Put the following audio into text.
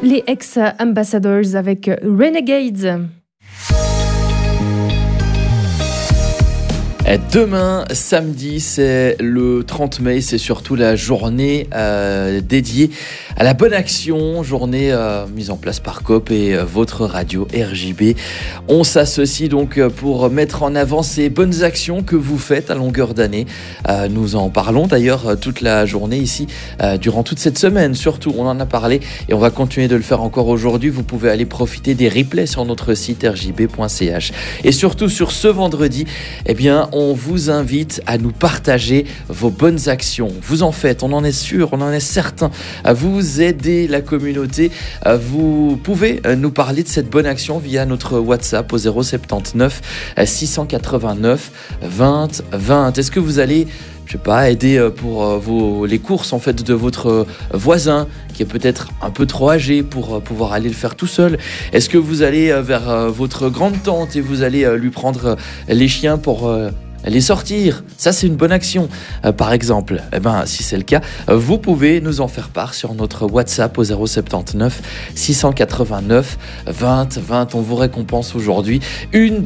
Les ex-ambassadors avec Renegades. Demain, samedi, c'est le 30 mai, c'est surtout la journée dédiée à la bonne action, journée mise en place par COP et votre radio RJB. On s'associe donc pour mettre en avant ces bonnes actions que vous faites à longueur d'année. Nous en parlons d'ailleurs toute la journée ici, durant toute cette semaine. Surtout, on en a parlé et on va continuer de le faire encore aujourd'hui. Vous pouvez aller profiter des replays sur notre site rjb.ch. Et surtout, sur ce vendredi, eh bien, on vous invite à nous partager vos bonnes actions. Vous en faites, on en est sûr, on en est certain. Vous aidez la communauté. Vous pouvez nous parler de cette bonne action via notre WhatsApp au 079 689 20 20. Est-ce que vous allez, je sais pas, aider pour les courses en fait de votre voisin qui est peut-être un peu trop âgé pour pouvoir aller le faire tout seul? Est-ce que vous allez vers votre grande-tante et vous allez lui prendre les chiens pour les sortir? Ça, c'est une bonne action. Par exemple, si c'est le cas, vous pouvez nous en faire part sur notre WhatsApp au 079 689 20 20. On vous récompense aujourd'hui une